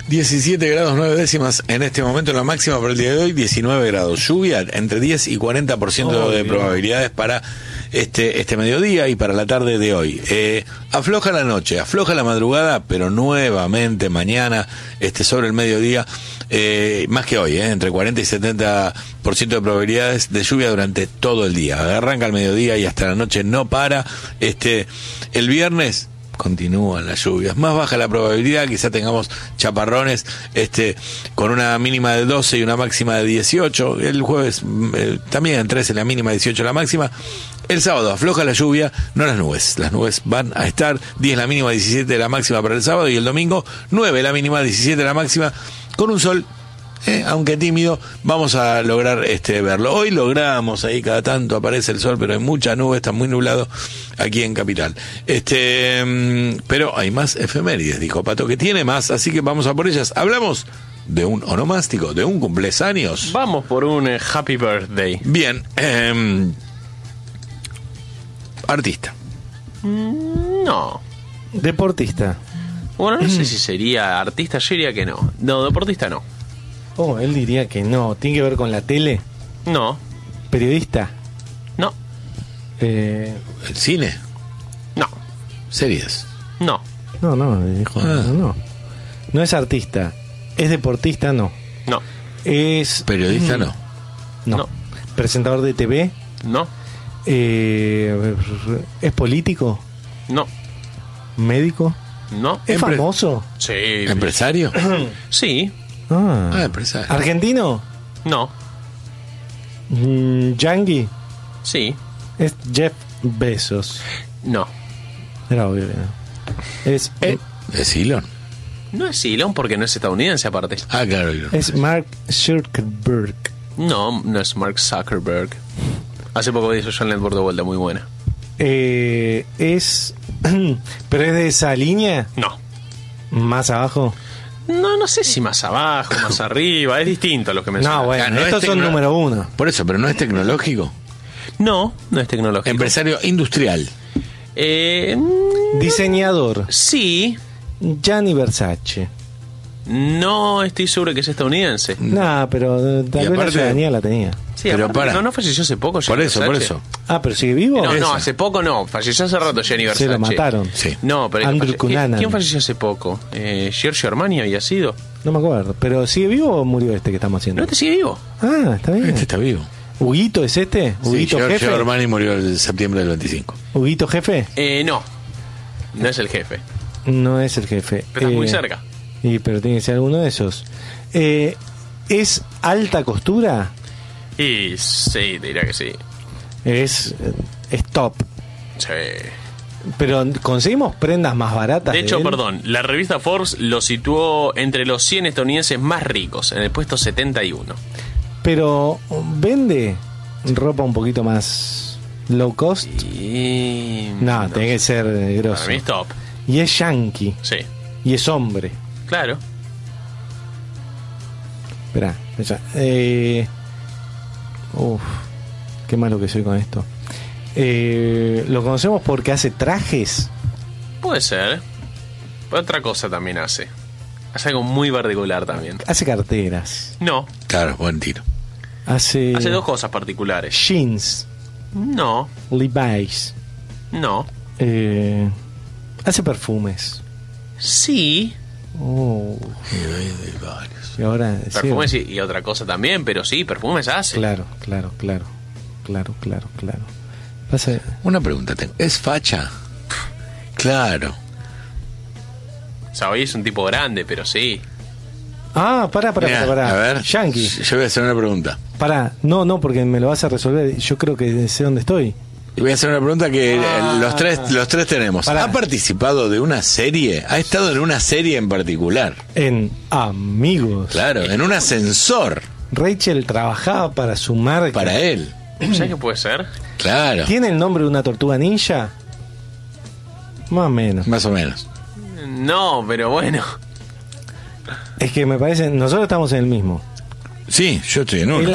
17 grados 9 décimas en este momento, la máxima para el día de hoy, 19 grados. Lluvia entre 10 y 40% de probabilidades para este mediodía y para la tarde de hoy. Afloja la noche, afloja la madrugada, pero nuevamente mañana, sobre el mediodía, más que hoy, entre 40 y 70% de probabilidades de lluvia durante todo el día. Arranca el mediodía y hasta la noche no para. El viernes continúan las lluvias, más baja la probabilidad, quizá tengamos chaparrones con una mínima de 12 y una máxima de 18, el jueves también en 13 la mínima, 18 la máxima. El sábado afloja la lluvia, no las nubes van a estar 10 la mínima, 17 la máxima para el sábado, y el domingo 9 la mínima, 17 la máxima, con un sol aunque tímido, vamos a lograr verlo. Hoy logramos, ahí cada tanto aparece el sol, pero hay mucha nube, está muy nublado aquí en Capital. Pero hay más efemérides, dijo Pato, que tiene más, así que vamos a por ellas. Hablamos de un onomástico, de un cumpleaños. Vamos por un happy birthday. Bien, artista. No. Deportista. Bueno, no sé si sería artista, yo diría que no. No, deportista no. Oh, él diría que no. ¿Tiene que ver con la tele? No. ¿Periodista? No. ¿El cine? No. ¿Series? No. No, dijo no. No es artista. ¿Es deportista? No. No. ¿Es periodista? No. No. ¿Presentador de TV? No. ¿Es político? No. ¿Médico? No. ¿Es famoso? Sí. ¿Empresario? Sí. Empresario. ¿Argentino? No. ¿Yankee? Sí. ¿Es Jeff Bezos? No. Era obvio que no. ¿Es Elon? No es Elon porque no es estadounidense aparte. Claro, Elon. ¿Es Mark Zuckerberg? No, no es Mark Zuckerberg. Hace poco hizo John Network de vuelta, muy buena. ¿Es... ¿Pero es de esa línea? No. ¿Más abajo? No sé si más abajo, más arriba. Es distinto a lo que mencioné. No, bueno, estos son número uno. Por eso, pero no es tecnológico. No es tecnológico. Empresario industrial. Diseñador. Sí. Gianni Versace. No estoy seguro que es estadounidense. No, pero tal vez la ciudadanía la tenía. Sí, pero aparte, no falleció hace poco. Por eso. ¿Pero sigue vivo? No, hace poco no. Falleció hace rato Gianni Versace. Se lo mataron. Sí. No, pero Andrew Cunanan. ¿Quién falleció hace poco? ¿Giorgio Armani había sido? No me acuerdo. ¿Pero sigue vivo o murió este que estamos haciendo? No, sigue vivo. Está bien. Este está vivo. ¿Huguito es este? ¿Huguito jefe? Giorgio Armani murió el septiembre del 25. ¿Huguito jefe? No es el jefe. No es el jefe. Pero está muy cerca. Pero tiene que ser alguno de esos. ¿Es alta costura? Y sí, te diría que sí. Es top. Sí. Pero conseguimos prendas más baratas. De hecho, él? perdón, la revista Forbes lo situó entre los 100 estadounidenses más ricos, en el puesto 71. Pero vende ropa un poquito más low cost. No, tiene que ser grosso. Para mí es top. Y es yankee. Sí. Y es hombre. Claro. Esperá. Qué malo que soy con esto. ¿Lo conocemos porque hace trajes? Puede ser. Otra cosa también hace. Hace algo muy particular también. Hace carteras. No. Claro, buen tiro. Hace dos cosas particulares. Jeans. No. Levi's. No. Hace perfumes. Sí. Varios. Y ahora Perfumes sí. y otra cosa también, pero sí, perfumes hace. Claro. Pasa... Una pregunta tengo. ¿Es facha? Claro. O sea, hoy es un tipo grande, pero sí. Pará. A ver, Yankee. yo voy a hacer una pregunta. Pará, no, porque me lo vas a resolver. Yo creo que sé dónde estoy. Y voy a hacer una pregunta que los tres tenemos. Pará. ¿Ha participado de una serie? ¿Ha estado en una serie en particular? En Amigos. Claro, en un ascensor. Rachel trabajaba para su marca. Para él. ¿Sabes qué puede ser? Claro. ¿Tiene el nombre de una tortuga ninja? Más o menos. Más o menos. No, pero bueno. Es que me parece... Nosotros estamos en el mismo. Sí, yo estoy en uno.